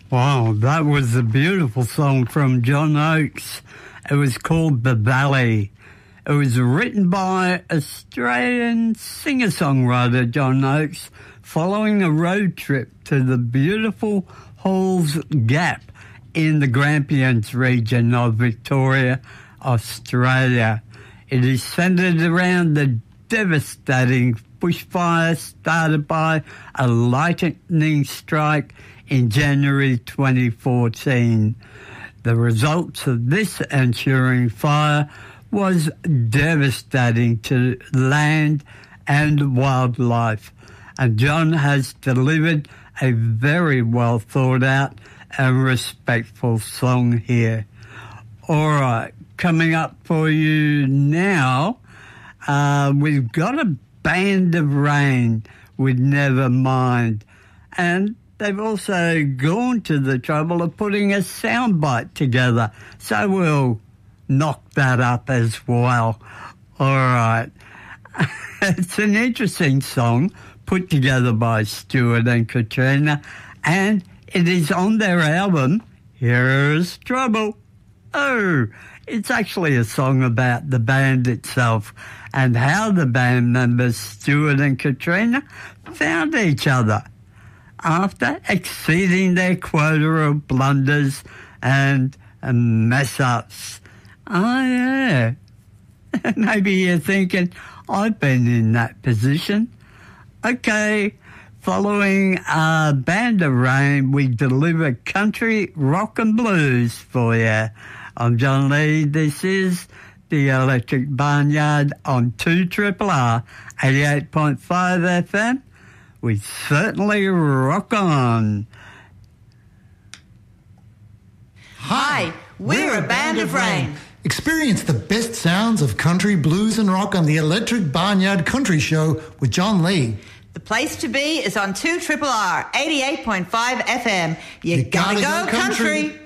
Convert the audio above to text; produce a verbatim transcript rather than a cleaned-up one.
Wow, that was a beautiful song from John Oates. It was called The Valley. It was written by Australian singer-songwriter John Oates following a road trip to the beautiful Halls Gap in the Grampians region of Victoria, Australia. It is centred around the devastating bushfire started by a lightning strike in January twenty fourteen. The results of this ensuing fire was devastating to land and wildlife, and John has delivered a very well thought out and respectful song here. All right, coming up for you now, uh, we've got a Band of Rain with Nevermind, and they've also gone to the trouble of putting a soundbite together, so we'll knock that up as well. All right. It's an interesting song put together by Stuart and Katrina, and it is on their album, Here's Trouble. Oh, it's actually a song about the band itself and how the band members Stuart and Katrina found each other after exceeding their quota of blunders and mess-ups. Oh, yeah. Maybe you're thinking, I've been in that position. Okay, following a Band of Rain, we deliver country, rock and blues for you. I'm John Lee. This is the Electric Barnyard on two R R R eighty-eight point five F M. We certainly rock on. Hi, we're a Band of Rain. Experience the best sounds of country, blues and rock on the Electric Barnyard Country Show with John Lee. The place to be is on two R R R eighty-eight point five F M. You, you gotta, gotta go, go country. country.